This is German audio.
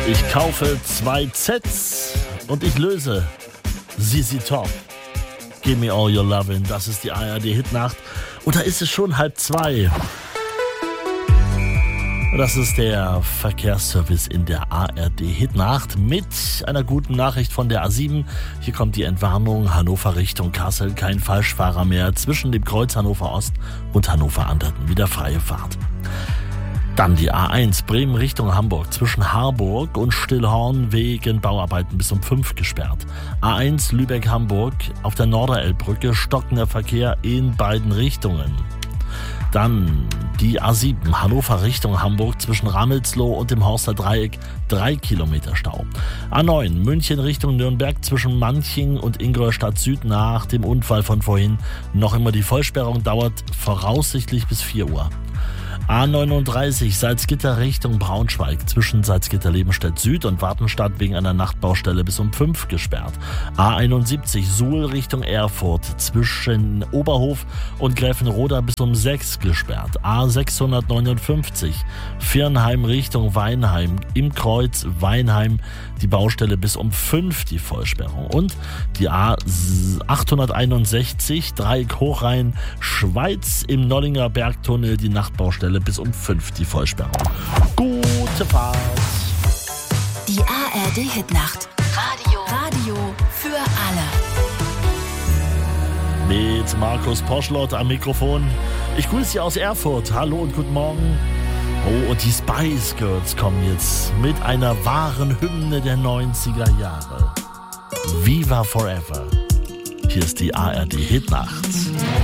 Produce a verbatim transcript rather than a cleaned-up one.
Ich kaufe zwei Zs und ich löse Z Z Top. Give me all your lovin', das ist die A R D-Hitnacht. Und da ist es schon halb zwei. Das ist der Verkehrsservice in der A R D-Hitnacht mit einer guten Nachricht von der A sieben. Hier kommt die Entwarnung Hannover Richtung Kassel. Kein Falschfahrer mehr zwischen dem Kreuz Hannover Ost und Hannover Anderten. Wieder freie Fahrt. Dann die A eins Bremen Richtung Hamburg zwischen Harburg und Stillhorn wegen Bauarbeiten bis um fünf gesperrt. A eins Lübeck-Hamburg auf der Norderelbbrücke stockender Verkehr in beiden Richtungen. Dann die A sieben Hannover Richtung Hamburg zwischen Ramelsloh und dem Horster Dreieck, drei Kilometer Stau. A neun München Richtung Nürnberg zwischen Manching und Ingolstadt Süd nach dem Unfall von vorhin. Noch immer die Vollsperrung dauert voraussichtlich bis vier Uhr. A neununddreißig Salzgitter Richtung Braunschweig zwischen Salzgitter-Lebenstedt Süd und Wartenstadt wegen einer Nachtbaustelle bis um fünf gesperrt. A einundsiebzig Suhl Richtung Erfurt zwischen Oberhof und Gräfenroda bis um sechs gesperrt. A sechshundertneunundfünfzig Viernheim Richtung Weinheim im Kreuz Weinheim die Baustelle bis um fünf die Vollsperrung. Und die A achthunderteinundsechzig Dreieck Hochrhein Schweiz im Nollinger Bergtunnel die Nachtbaustelle bis um fünf die Vollsperrung. Gute Fahrt! Die A R D-Hitnacht. Radio. Radio für alle. Mit Markus Poschlott am Mikrofon. Ich grüße Sie aus Erfurt. Hallo und guten Morgen. Oh, und die Spice Girls kommen jetzt mit einer wahren Hymne der neunziger Jahre. Viva Forever. Hier ist die A R D-Hitnacht.